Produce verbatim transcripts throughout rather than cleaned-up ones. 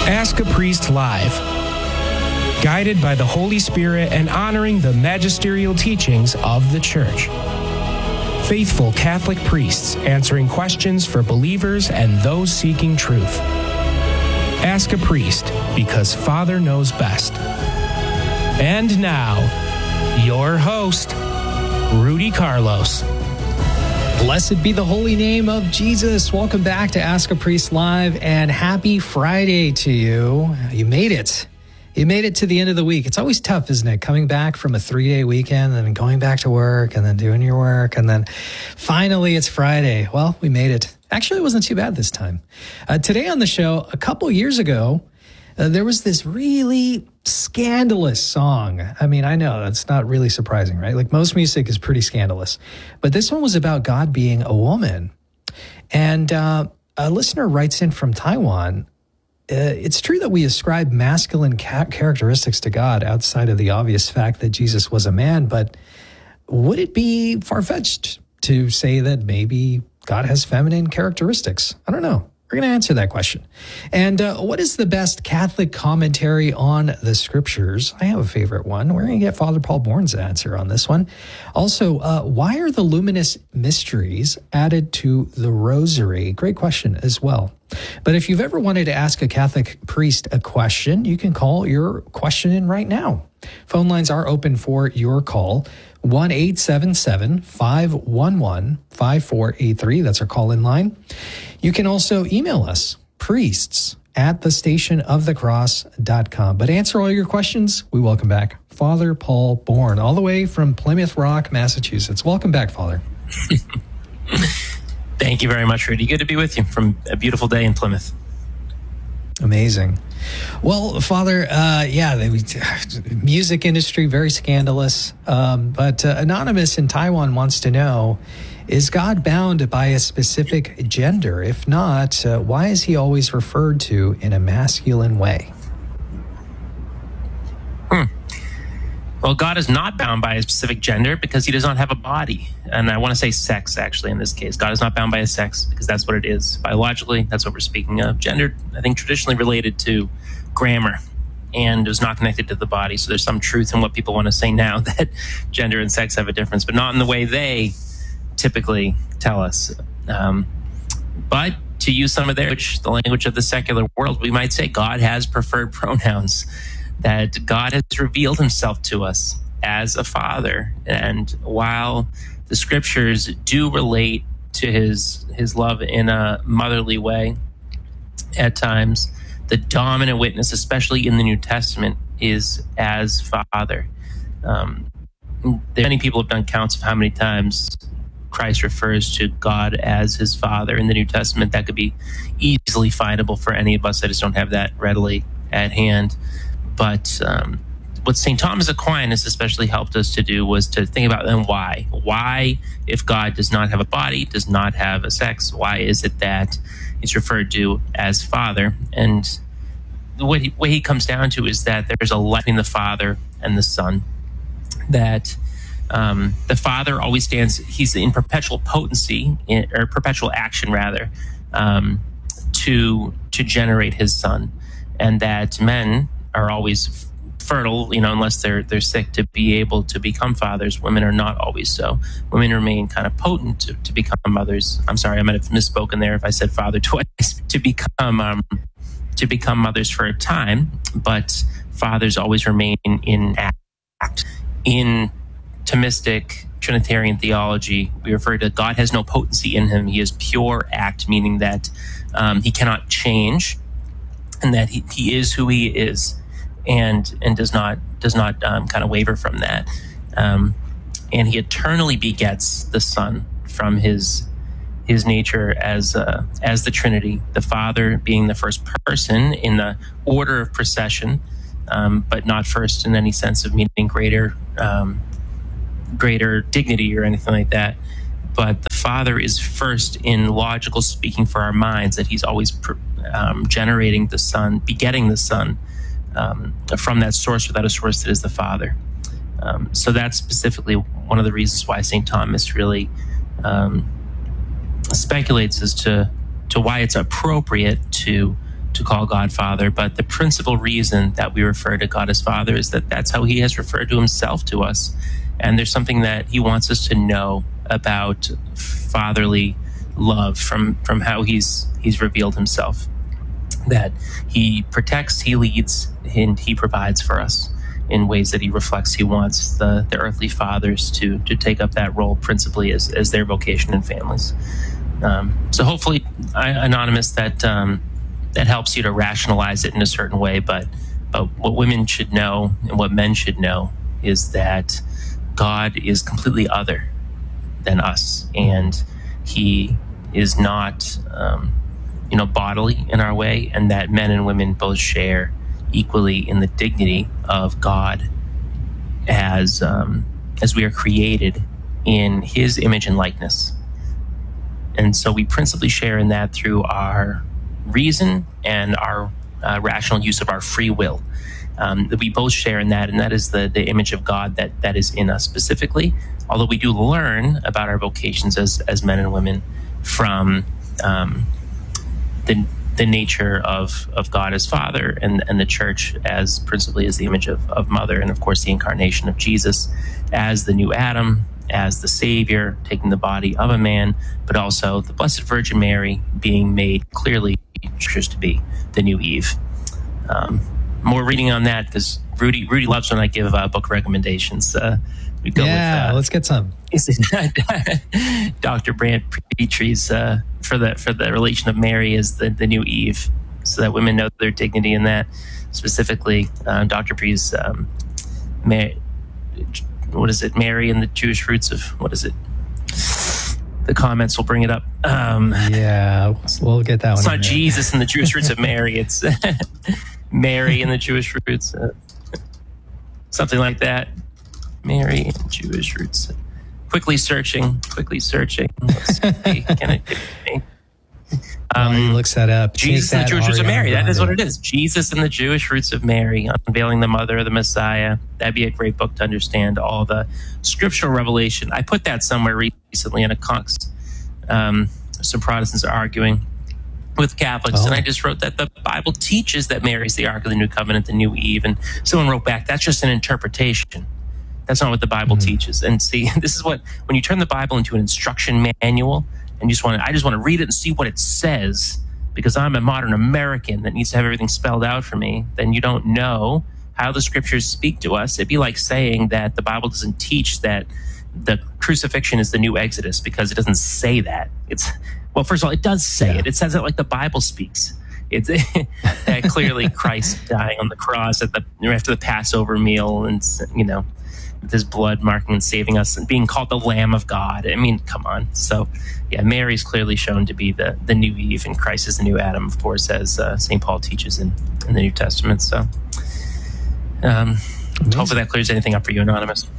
Ask a Priest Live. Guided by the Holy Spirit and honoring the magisterial teachings of the Church. Faithful Catholic priests answering questions for believers and those seeking truth. Ask a Priest, because Father knows best. And now, your host, Rudy Carlos. Blessed be the holy name of Jesus. Welcome back to Ask a Priest Live, and happy Friday to you. You made it. You made it to the end of the week. It's always tough, isn't it? Coming back from a three-day weekend and then going back to work and then doing your work, and then finally it's Friday. Well, we made it. Actually, it wasn't too bad this time. Uh, today on the show, a couple years ago, uh, there was this really scandalous song. I mean, I know that's not really surprising, right? Like, most music is pretty scandalous. But this one was about God being a woman. And uh, a listener writes in from Taiwan, uh, it's true that we ascribe masculine ca- characteristics to God outside of the obvious fact that Jesus was a man, but would it be far-fetched to say that maybe God has feminine characteristics? I don't know. We're going to answer that question. And uh, what is the best Catholic commentary on the scriptures? I have a favorite one. We're going to get Father Paul Bourne's answer on this one. Also, uh, why are the luminous mysteries added to the rosary? Great question as well. But if you've ever wanted to ask a Catholic priest a question, you can call your question in right now. Phone lines are open for your call. one eight seven seven, five one one, five four eight three. That's our call-in line. You can also email us, priests at the station of the cross dot com. But answer all your questions, we welcome back Father Paul Bourne, all the way from Plymouth Rock, Massachusetts. Welcome back, Father. Thank you very much, Rudy. Good to be with you from a beautiful day in Plymouth. Amazing. Well, Father, uh, yeah, the music industry, very scandalous. Um, but uh, Anonymous in Taiwan wants to know, is God bound by a specific gender? If not, uh, why is he always referred to in a masculine way? Hmm. Well, God is not bound by a specific gender because he does not have a body. And I want to say sex, actually, in this case. God is not bound by a sex because that's what it is. Biologically, that's what we're speaking of. Gender, I think, traditionally related to grammar and is not connected to the body. So there's some truth in what people want to say now, that gender and sex have a difference, but not in the way they typically tell us. Um, but to use some of their, the language of the secular world, we might say God has preferred pronouns, that God has revealed himself to us as a father. And while the scriptures do relate to his his love in a motherly way at times, the dominant witness, especially in the New Testament, is as father. Um, many people have done counts of how many times Christ refers to God as his father in the New Testament. That could be easily findable for any of us. I just don't have that readily at hand. But um, what Saint Thomas Aquinas especially helped us to do was to think about then why. Why, if God does not have a body, does not have a sex, why is it that he's referred to as Father? And the way he, way he comes down to is that there's a life between the Father and the Son, that um, the Father always stands, he's in perpetual potency, in, or perpetual action rather, um, to to generate his Son, and that men are always fertile, you know, unless they're they're sick, to be able to become fathers. Women are not always so. Women remain kind of potent to, to become mothers. I'm sorry, I might have misspoken there if I said father twice. To become um, to become mothers for a time, but fathers always remain in act. In Thomistic Trinitarian theology, we refer to God has no potency in him. He is pure act, meaning that um, he cannot change, and that he, he is who he is. And and does not does not um, kind of waver from that, um, and he eternally begets the Son from his his nature as uh, as the Trinity, the Father being the first person in the order of procession, um, but not first in any sense of meaning greater um, greater dignity or anything like that. But the Father is first in logical speaking for our minds, that he's always pr- um, generating the Son, begetting the Son. Um, from that source, without a source that is the Father. Um, so that's specifically one of the reasons why Saint Thomas really um, speculates as to to why it's appropriate to to call God Father, but the principal reason that we refer to God as Father is that that's how he has referred to himself to us. And there's something that he wants us to know about fatherly love from, from how he's he's revealed himself, that he protects, he leads, and he provides for us in ways that he reflects. He wants the, the earthly fathers to to take up that role principally as, as their vocation in families. Um, so hopefully, I, Anonymous, that um, that helps you to rationalize it in a certain way. But, but what women should know and what men should know is that God is completely other than us, and he is not um, you know, bodily in our way, and that men and women both share equally in the dignity of God as um, as we are created in his image and likeness. And so we principally share in that through our reason and our uh, rational use of our free will. Um, that we both share in that, and that is the, the image of God that, that is in us specifically, although we do learn about our vocations as, as men and women from um, the the nature of, of God as Father, and, and the church as principally as the image of, of Mother, and of course the incarnation of Jesus as the new Adam, as the Savior, taking the body of a man, but also the Blessed Virgin Mary being made clearly to be the new Eve. Um, more reading on that, because Rudy Rudy loves when I give uh, book recommendations. Uh, we go yeah, with, uh, let's get some. Doctor Brant Petrie's uh, for the for the relation of Mary as the, the new Eve, so that women know their dignity in that. Specifically, uh, Doctor Petrie's um, Mary, what is it? Mary and the Jewish roots of what is it? The comments will bring it up. Um, yeah, we'll get that one. It's not Jesus and the Jewish roots of Mary. It's Mary and the Jewish roots, uh, something like that. Mary and Jewish roots. Quickly searching, quickly searching. Let's see. Can it give me? Um, he looks that up. Jesus Take and the that Jewish roots of Mary. Ariana That is what Grande. it is. Jesus and the Jewish roots of Mary, unveiling the mother of the Messiah. That'd be a great book to understand all the scriptural revelation. I put that somewhere recently in a Cox. Um, some Protestants are arguing with Catholics, oh. and I just wrote that the Bible teaches that Mary's the Ark of the New Covenant, the new Eve, and someone wrote back, that's just an interpretation. That's not what the Bible mm-hmm. teaches. And see, this is what, when you turn the Bible into an instruction manual, and you just want to, I just want to read it and see what it says, because I'm a modern American that needs to have everything spelled out for me, then you don't know how the scriptures speak to us. It'd be like saying that the Bible doesn't teach that the crucifixion is the new Exodus, because it doesn't say that. It's, well, first of all, it does say yeah. it. It says it like the Bible speaks. It's that clearly Christ dying on the cross at the after the Passover meal, and you know, with his blood marking and saving us, and being called the Lamb of God. I mean, come on. So, yeah, Mary's clearly shown to be the, the new Eve, and Christ is the new Adam, of course, as uh, Saint Paul teaches in, in the New Testament. So, um, hopefully that clears anything up for you, Anonymous.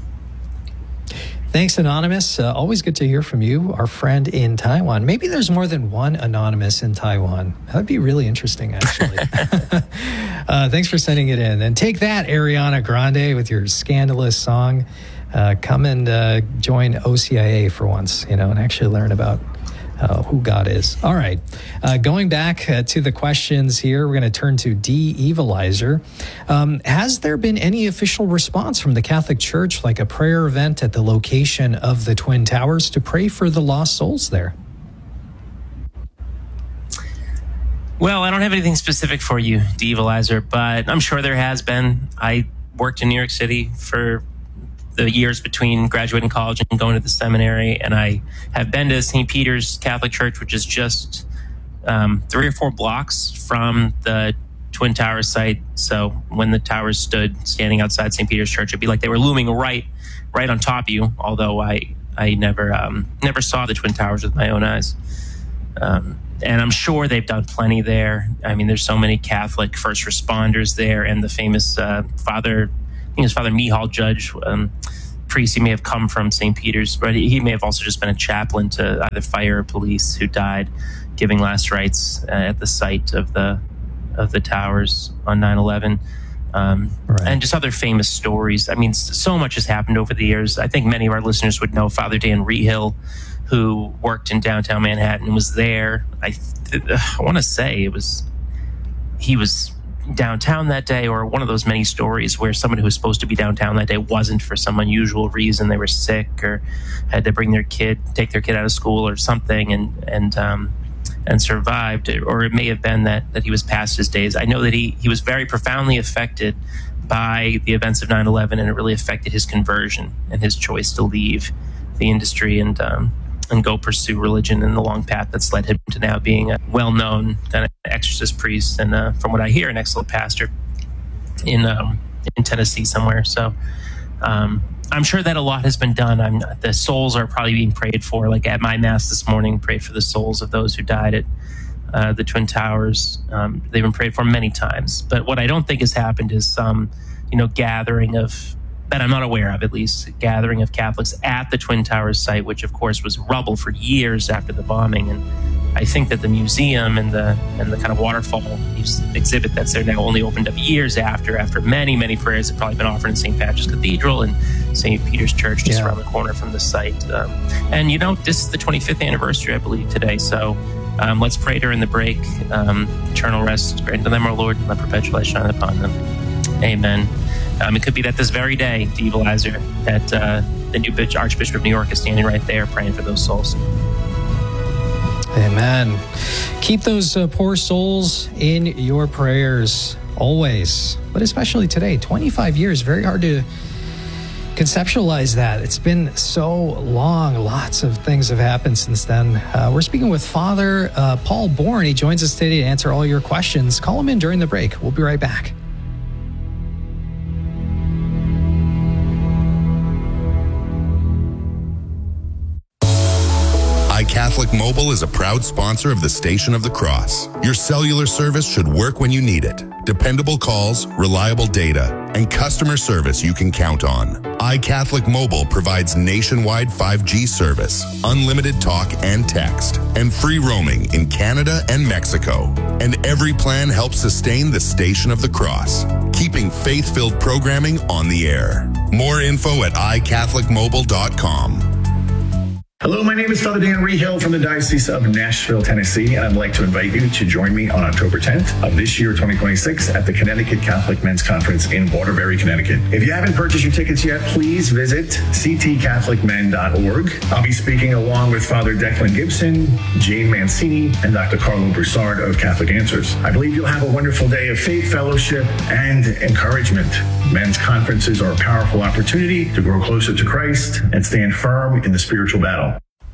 Thanks, Anonymous. Uh, always good to hear from you, our friend in Taiwan. Maybe there's more than one Anonymous in Taiwan. That'd be really interesting, actually. uh, thanks for sending it in. And take that, Ariana Grande, with your scandalous song. Uh, come and uh, join O C I A for once, you know, and actually learn about uh, who God is. All right. Uh, going back uh, to the questions here, we're going to turn to D. Evilizer. Um, has there been any official response from the Catholic Church, like a prayer event at the location of the Twin Towers, to pray for the lost souls there? Well, I don't have anything specific for you, D. Evilizer, but I'm sure there has been. I worked in New York City for the years between graduating college and going to the seminary, and I have been to Saint Peter's Catholic Church, which is just um, three or four blocks from the Twin Towers site. So when the towers stood standing outside Saint Peter's Church, it'd be like they were looming right, right on top of you. Although I, I never, um, never saw the Twin Towers with my own eyes. Um, and I'm sure they've done plenty there. I mean, there's so many Catholic first responders there, and the famous uh, Father. I think his Father Mihal Judge, um, priest. He may have come from Saint Peter's, but he, he may have also just been a chaplain to either fire or police who died giving last rites uh, at the site of the of the towers on nine eleven. Um, right. And just other famous stories. I mean, so much has happened over the years. I think many of our listeners would know Father Dan Rehill, who worked in downtown Manhattan, was there. I, th- I want to say it was he was downtown that day, or one of those many stories where someone who was supposed to be downtown that day wasn't for some unusual reason. They were sick or had to bring their kid, take their kid out of school or something, and and um, and survived. Or it may have been that that he was past his days. I know that he he was very profoundly affected by the events of nine eleven, and it really affected his conversion and his choice to leave the industry and um, and go pursue religion in the long path that's led him to now being a well-known kind of exorcist priest, and uh, from what I hear, an excellent pastor in um, in Tennessee somewhere. So um, I'm sure that a lot has been done. I'm the souls are probably being prayed for. Like at my mass this morning, prayed for the souls of those who died at uh, the Twin Towers. Um, they've been prayed for many times. But what I don't think has happened is some, you know, gathering of, that I'm not aware of at least, gathering of Catholics at the Twin Towers site, which of course was rubble for years after the bombing. And I think that the museum and the and the kind of waterfall exhibit that's there now only opened up years after, after many, many prayers have probably been offered in Saint Patrick's Cathedral and Saint Peter's Church just yeah. around the corner from the site. Um, and, you know, this is the twenty-fifth anniversary, I believe, today. So um, let's pray during the break. Um, eternal rest grant to them, our Lord, and let perpetual light shine upon them. Amen. Um, it could be that this very day, the equalizer, that uh, the new Archbishop of New York is standing right there praying for those souls. Amen. Keep those uh, poor souls in your prayers always, but especially today. twenty-five years, very hard to conceptualize that. It's been so long. Lots of things have happened since then. Uh, we're speaking with Father uh, Paul Bourne. He joins us today to answer all your questions. Call him in during the break. We'll be right back. iCatholic Mobile is a proud sponsor of the Station of the Cross. Your cellular service should work when you need it. Dependable calls, reliable data, and customer service you can count on. iCatholic Mobile provides nationwide five G service, unlimited talk and text, and free roaming in Canada and Mexico. And every plan helps sustain the Station of the Cross, keeping faith-filled programming on the air. More info at i catholic mobile dot com. Hello, my name is Father Dan Rehill from the Diocese of Nashville, Tennessee, and I'd like to invite you to join me on October tenth of this year, twenty twenty-six, at the Connecticut Catholic Men's Conference in Waterbury, Connecticut. If you haven't purchased your tickets yet, please visit c t catholic men dot org. I'll be speaking along with Father Declan Gibson, Jane Mancini, and Doctor Carlo Broussard of Catholic Answers. I believe you'll have a wonderful day of faith, fellowship, and encouragement. Men's conferences are a powerful opportunity to grow closer to Christ and stand firm in the spiritual battle.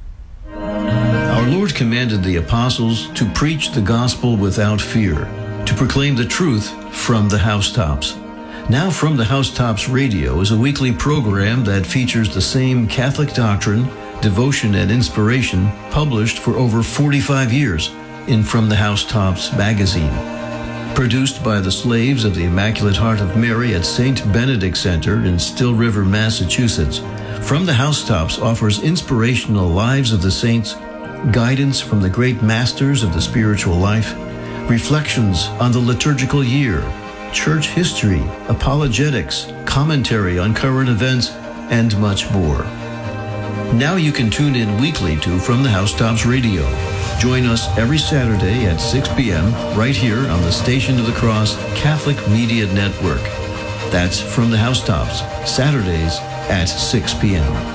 Our Lord commanded the apostles to preach the gospel without fear, to proclaim the truth from the housetops. Now From the Housetops Radio is a weekly program that features the same Catholic doctrine, devotion, and inspiration published for over forty-five years in From the Housetops magazine. Produced by the Slaves of the Immaculate Heart of Mary at Saint Benedict Center in Still River, Massachusetts, From the Housetops offers inspirational lives of the saints, guidance from the great masters of the spiritual life, reflections on the liturgical year, church history, apologetics, commentary on current events, and much more. Now you can tune in weekly to From the Housetops Radio. Join us every Saturday at six p.m. right here on the Station of the Cross Catholic Media Network. That's From the Housetops, Saturdays at six p.m.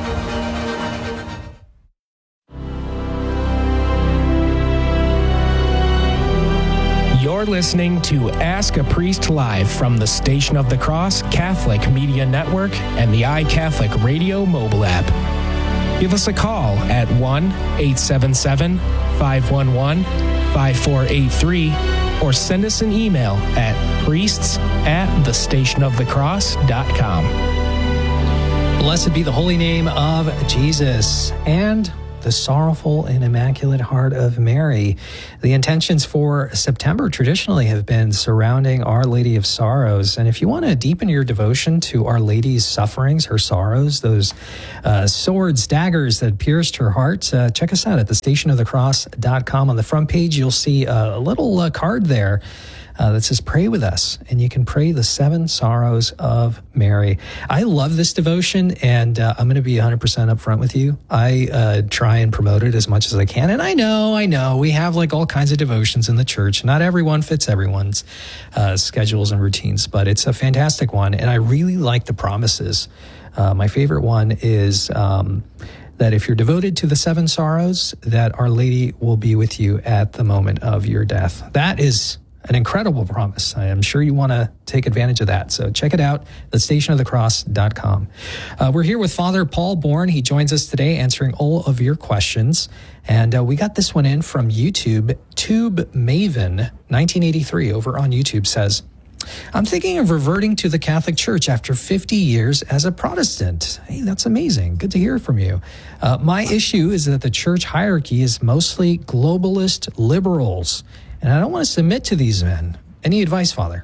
You're listening to Ask a Priest Live from the Station of the Cross Catholic Media Network and the iCatholic Radio mobile app. Give us a call at one eight seven seven, five one one, five four eight three or send us an email at priests at the station of the cross dot com. Blessed be the holy name of Jesus and the sorrowful and immaculate heart of Mary. The intentions for September traditionally have been surrounding Our Lady of Sorrows. And if you want to deepen your devotion to Our Lady's sufferings, her sorrows, those uh, swords, daggers that pierced her heart, uh, check us out at the station of the cross dot com. On the front page, you'll see a little uh, card there uh, that says, pray with us. And you can pray the seven sorrows of Mary. I love this devotion, and uh, I'm going to be one hundred percent upfront with you. I uh, try and promote it as much as I can. And I know, I know, we have like all kinds of devotions in the church. Not everyone fits everyone's uh, schedules and routines, but it's a fantastic one. And I really like the promises. Uh, my favorite one is um, that if you're devoted to the seven sorrows, that Our Lady will be with you at the moment of your death. That is an incredible promise. I am sure you want to take advantage of that. So check it out, the station of the cross dot com. Uh, we're here with Father Paul Bourne. He joins us today answering all of your questions. And uh, we got this one in from YouTube. Tube Maven nineteen eighty-three over on YouTube says, I'm thinking of reverting to the Catholic Church after fifty years as a Protestant. Hey, that's amazing. Good to hear from you. Uh, my issue is that the church hierarchy is mostly globalist liberals, and I don't want to submit to these men. Any advice, Father?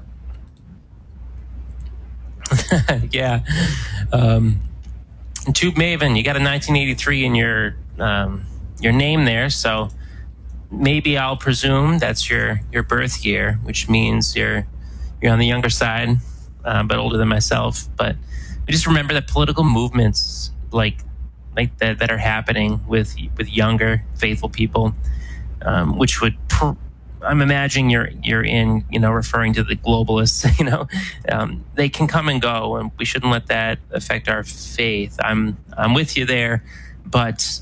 yeah. Um, Tube Maven, you got a nineteen eighty-three in your um, your name there, so maybe I'll presume that's your, your birth year, which means you're You're on the younger side, uh, but older than myself. But we just remember that political movements like like that that are happening with with younger faithful people, um, which would pr- I'm imagining you're you're in you know referring to the globalists. You know, um, they can come and go, and we shouldn't let that affect our faith. I'm I'm with you there, but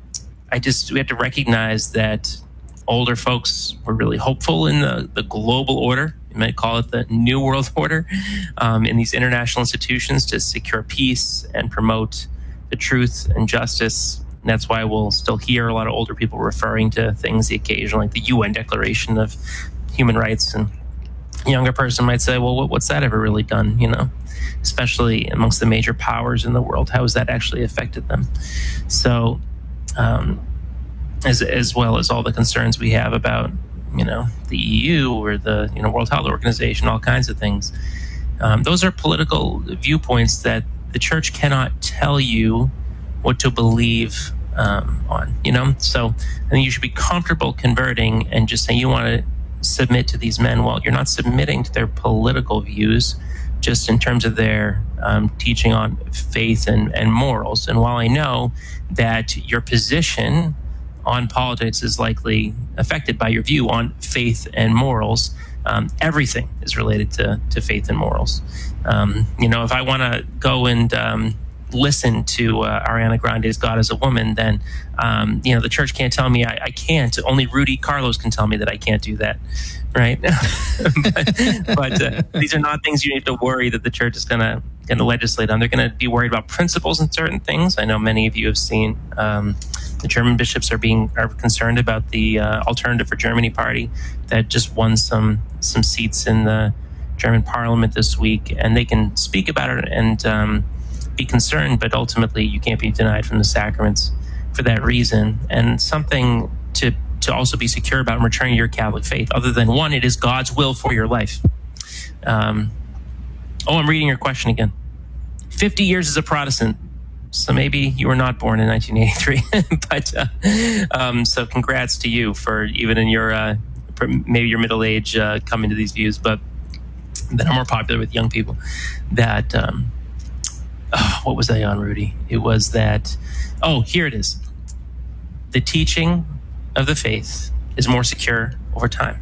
I just we have to recognize that older folks were really hopeful in the the global order. You might call it the New World Order, um, in these international institutions to secure peace and promote the truth and justice. And that's why we'll still hear a lot of older people referring to things occasionally, like the U N Declaration of Human Rights. And a younger person might say, well, what's that ever really done? You know, especially amongst the major powers in the world, how has that actually affected them? So, um, as as well as all the concerns we have about, you know, the E U or the, you know, World Health Organization, all kinds of things. Um, those are political viewpoints that the church cannot tell you what to believe um, on, you know? So I think you should be comfortable converting and just saying you want to submit to these men. Well, you're not submitting to their political views, just in terms of their um, teaching on faith and, and morals. And while I know that your position on politics is likely affected by your view on faith and morals, um, everything is related to, to faith and morals. Um, you know, if I want to go and um, listen to uh, Ariana Grande's God as a Woman, then, um, you know, the church can't tell me I, I can't. Only Rudy Carlos can tell me that I can't do that, right? but but uh, these are not things you need to worry that the church is going to going to legislate on. They're going to be worried about principles in certain things. I know many of you have seen um, the German bishops are being are concerned about the uh, Alternative for Germany party that just won some some seats in the German parliament this week, and they can speak about it and um, be concerned, but ultimately you can't be denied from the sacraments for that reason. And something to to also be secure about in returning to your Catholic faith, other than one, it is God's will for your life. Um, oh, I'm reading your question again. fifty years as a Protestant. So maybe you were not born in nineteen eighty-three, but uh, um, so congrats to you for even in your uh, maybe your middle age uh, coming to these views, but that are more popular with young people. That um, oh, what was I on, Rudy? It was that. Oh, here it is. The teaching of the faith is more secure over time.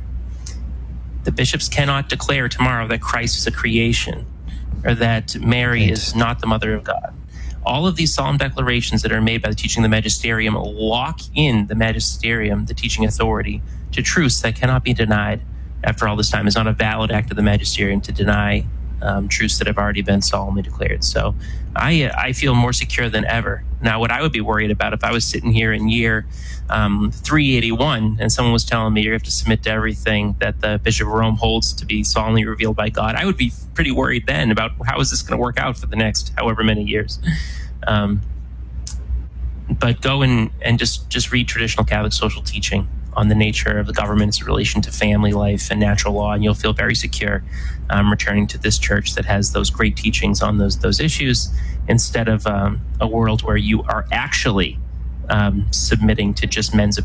The bishops cannot declare tomorrow that Christ is a creation or that Mary right. is not the mother of God. All of these solemn declarations that are made by the teaching of the magisterium lock in the magisterium, the teaching authority, to truths that cannot be denied after all this time. It's not a valid act of the magisterium to deny um, truths that have already been solemnly declared. So I I feel more secure than ever. Now, what I would be worried about if I was sitting here in year um, three eighty-one and someone was telling me you have to submit to everything that the Bishop of Rome holds to be solemnly revealed by God, I would be pretty worried then about how is this going to work out for the next however many years. Um, but go and, and just, just read traditional Catholic social teaching on the nature of the government's relation to family life and natural law, and you'll feel very secure um, returning to this church that has those great teachings on those those issues, instead of um, a world where you are actually um, submitting to just men's